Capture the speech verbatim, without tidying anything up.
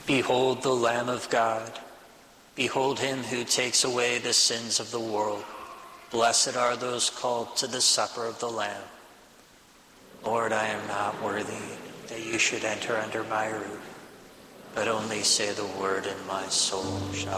Behold the Lamb of God. Behold him who takes away the sins of the world. Blessed are those called to the supper of the Lamb. Lord, I am not worthy that you should enter under my roof, but only say the word and my soul shall